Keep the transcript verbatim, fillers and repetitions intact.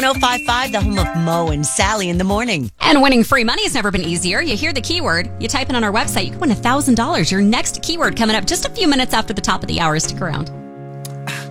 oh five five, the home of Mo and Sally in the morning. And winning free money has never been easier. You hear the keyword, you type it on our website, you can win one thousand dollars. Your next keyword coming up just a few minutes after the top of the hour. Stick around.